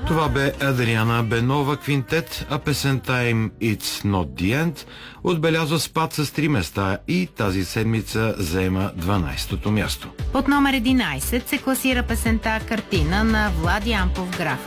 Това бе Адриана Бенова Квинтет, а песента им It's Not The End отбелязва спад с 3 места и тази седмица заема 12-то място. Под номер 11 се класира песента Картина на Влади Ампов Граф.